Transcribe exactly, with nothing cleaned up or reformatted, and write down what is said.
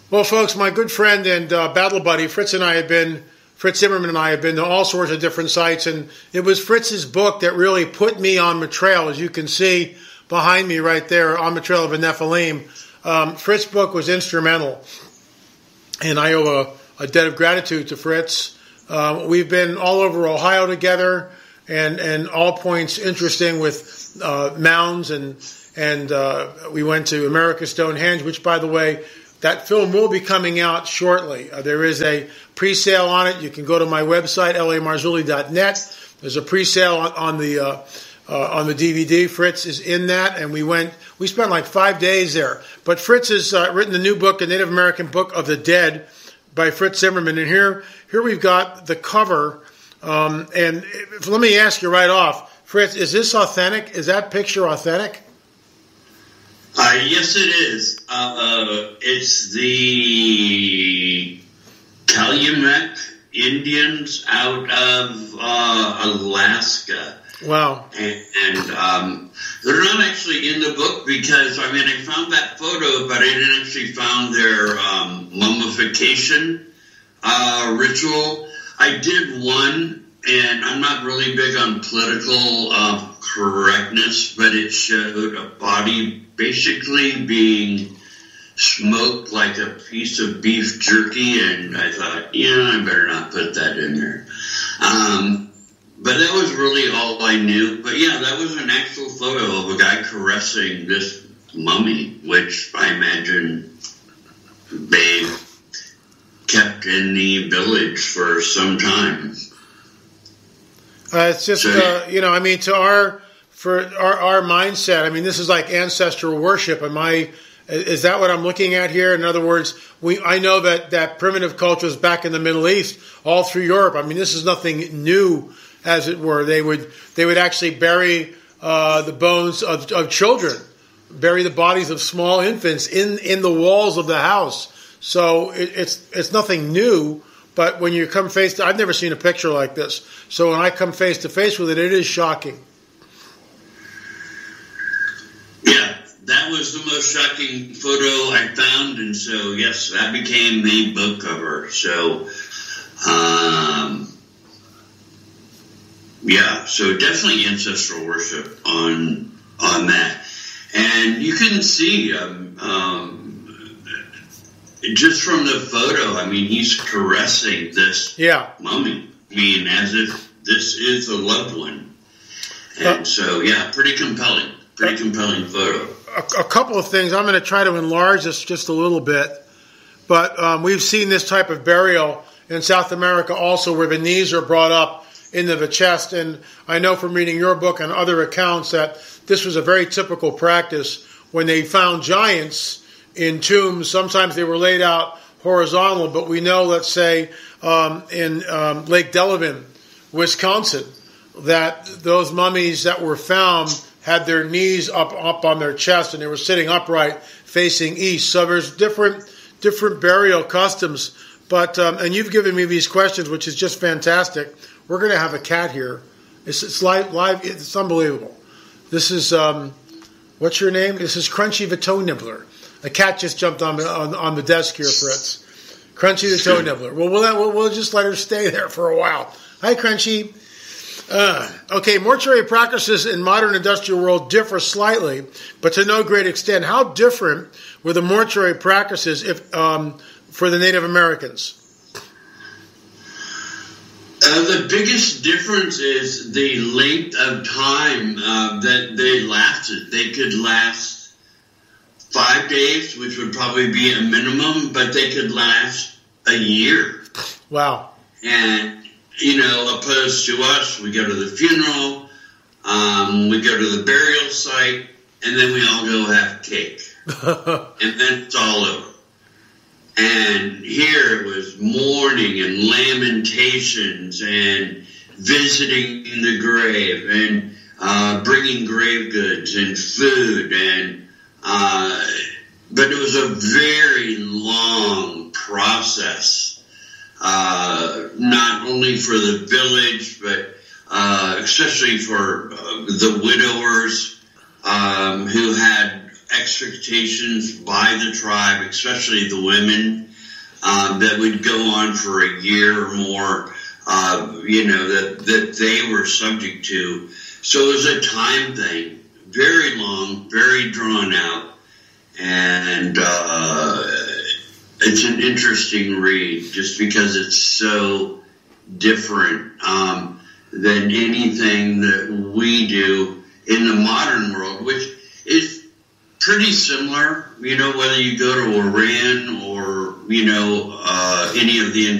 Well, folks, my good friend and uh, battle buddy Fritz and I have been, Fritz Zimmerman and I have been to all sorts of different sites, and it was Fritz's book that really put me on the trail, as you can see behind me right there, on the trail of the Nephilim. Um, Fritz's book was instrumental, and I owe a, a debt of gratitude to Fritz. Uh, we've been all over Ohio together, and, and all points interesting with uh, mounds, and and uh, we went to America's Stonehenge, which, by the way, that film will be coming out shortly. Uh, there is a pre-sale on it. You can go to my website, L A Marzulli dot net. There's a pre-sale on, on the uh, uh, on the D V D. Fritz is in that, and we went. We spent like five days there. But Fritz has uh, written the new book, A Native American Book of the Dead, by Fritz Zimmerman. And here, here we've got the cover. Um, and if, let me ask you right off, Fritz, is this authentic? Is that picture authentic? Uh, yes, it is. Uh, it's the Calumet Indians out of uh, Alaska. Wow. And, and um, they're not actually in the book because, I mean, I found that photo, but I didn't actually found their um, mummification uh, ritual. I did one, and I'm not really big on political uh, correctness, but it showed a body basically being smoked like a piece of beef jerky, and I thought, yeah, I better not put that in there. Um, but that was really all I knew. But yeah, that was an actual photo of a guy caressing this mummy, which I imagine they kept in the village for some time. Uh, it's just, so, uh, you know, I mean, to our... For our, our mindset, I mean, this is like ancestral worship. Am I? Is that what I'm looking at here? In other words, we I know that, that primitive cultures back in the Middle East, all through Europe. I mean, this is nothing new, as it were. They would they would actually bury uh, the bones of, of children, bury the bodies of small infants in, in the walls of the house. So it, it's it's nothing new. But when you come face to, I've never seen a picture like this. So when I come face to face with it, it is shocking. Yeah, that was the most shocking photo I found, and so, yes, that became the book cover. So, um, yeah, so definitely ancestral worship on on that. And you can see, um, um, just from the photo, I mean, he's caressing this yeah. mummy. I mean, as if this is a loved one. And uh, so, yeah, pretty compelling. Pretty compelling photo. A, a couple of things. I'm going to try to enlarge this just a little bit. But um, we've seen this type of burial in South America also, where the knees are brought up into the chest. And I know from reading your book and other accounts that this was a very typical practice when they found giants in tombs. Sometimes they were laid out horizontal, but we know, let's say, um, in um, Lake Delavan, Wisconsin, that those mummies that were found had their knees up up on their chest, and they were sitting upright facing east. So there's different different burial customs. But um, and you've given me these questions, which is just fantastic. We're going to have a cat here. It's, it's live, live. It's unbelievable. This is um, what's your name? This is Crunchy the Toe Nibbler. A cat just jumped on the on, on the desk here, Fritz. Crunchy the Toe Nibbler. Well, we'll, we'll we'll just let her stay there for a while. Hi, Crunchy. Uh, okay, mortuary practices in modern industrial world differ slightly, but to no great extent. How different were the mortuary practices if um, for the Native Americans? Uh, the biggest difference is the length of time uh, that they lasted. They could last five days, which would probably be a minimum, but they could last a year. Wow. And you know, opposed to us, we go to the funeral, um, we go to the burial site, and then we all go have cake. And then it's all over. And here it was mourning and lamentations and visiting the grave and uh, bringing grave goods and food. and uh, But it was a very long process. Uh, not only for the village, but uh, especially for uh, the widowers um, who had expectations by the tribe, especially the women, uh, that would go on for a year or more, uh, you know, that, that they were subject to. So it was a time thing, very long, very drawn out, and uh, it's an interesting read just because it's so different um, than anything that we do in the modern world, which is pretty similar, you know, whether you go to Iran or, you know, uh, any of the